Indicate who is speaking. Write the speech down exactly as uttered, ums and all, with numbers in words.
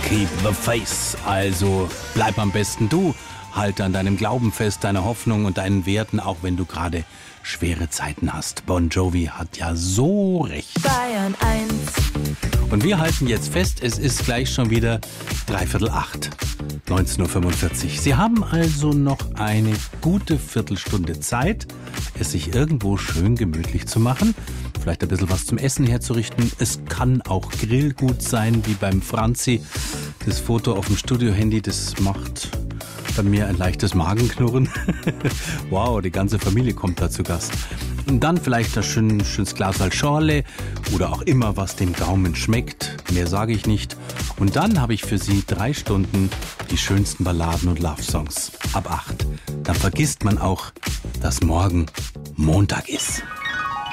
Speaker 1: Keep the faith. Also bleib am besten du. Halte an deinem Glauben fest, deiner Hoffnung und deinen Werten, auch wenn du gerade schwere Zeiten hast. Bon Jovi hat ja so recht.
Speaker 2: Bayern eins.
Speaker 1: Und wir halten jetzt fest, es ist gleich schon wieder dreiviertel acht. neunzehn Uhr fünfundvierzig. Sie haben also noch eine gute Viertelstunde Zeit, es sich irgendwo schön gemütlich zu machen. Vielleicht ein bisschen was zum Essen herzurichten. Es kann auch Grillgut sein, wie beim Franzi. Das Foto auf dem Studiohandy, das macht bei mir ein leichtes Magenknurren. Wow, die ganze Familie kommt da zu Gast. Und dann vielleicht ein schön, schönes Glas Schorle oder auch immer, was dem Gaumen schmeckt. Mehr sage ich nicht. Und dann habe ich für Sie drei Stunden die schönsten Balladen und Love-Songs ab acht. Dann vergisst man auch, dass morgen Montag ist.